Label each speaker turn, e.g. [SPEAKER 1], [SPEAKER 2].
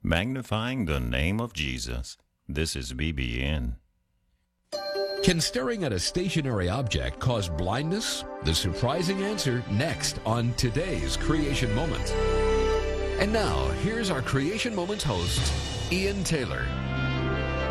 [SPEAKER 1] magnifying the name of Jesus. This is BBN.
[SPEAKER 2] Can staring at a stationary object cause blindness? The surprising answer next on today's Creation Moment. And now, here's our Creation Moments host, Ian Taylor.